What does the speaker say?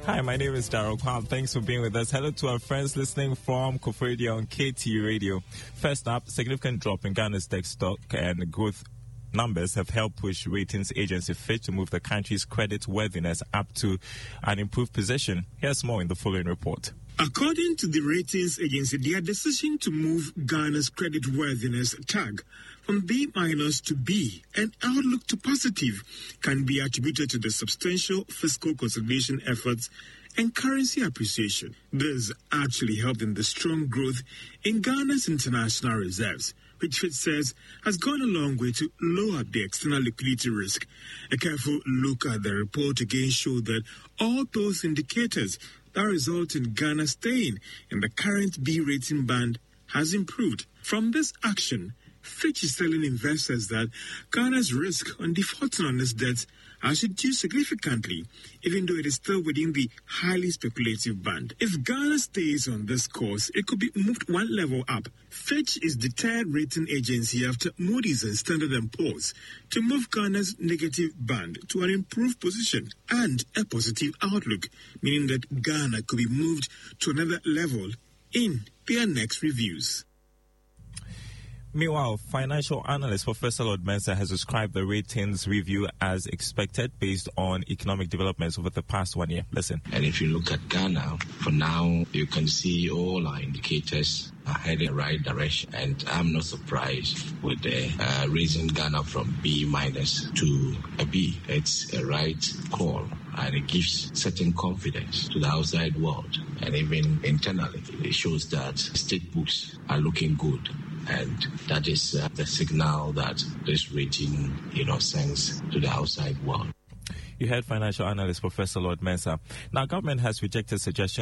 Hi, my name is Daryl Kwam. Thanks for being with us. Hello to our friends listening from Koforidua on KTU Radio. First up, significant drop in Ghana's tech stock and growth numbers have helped push ratings agency Fitch to move the country's credit worthiness up to an improved position. Here's more in the following report. According to the ratings agency, their decision to move Ghana's credit worthiness tag from B- to B and outlook to positive can be attributed to the substantial fiscal consolidation efforts and currency appreciation. This actually helped in the strong growth in Ghana's international reserves, which Fitch says has gone a long way to lower the external liquidity risk. A careful look at the report again showed that all those indicators that result in Ghana staying in the current B rating band has improved. From this action, Fitch is telling investors that Ghana's risk on defaulting on its debts has reduced significantly, even though it is still within the highly speculative band. If Ghana stays on this course, it could be moved one level up. Fitch is the third rating agency after Moody's and Standard & Poor's to move Ghana's negative band to an improved position and a positive outlook, meaning that Ghana could be moved to another level in their next reviews. Meanwhile, financial analyst Professor Lord Mensah has described the ratings review as expected based on economic developments over the past 1 year. Listen. And if you look at Ghana, for now, you can see all our indicators are heading in the right direction. And I'm not surprised with raising Ghana from B- to a B. It's a right call. And it gives certain confidence to the outside world. And even internally, it shows that state books are looking good. And that is the signal that this rating, sends to the outside world. You heard financial analyst Professor Lord Mensah. Now, government has rejected suggestions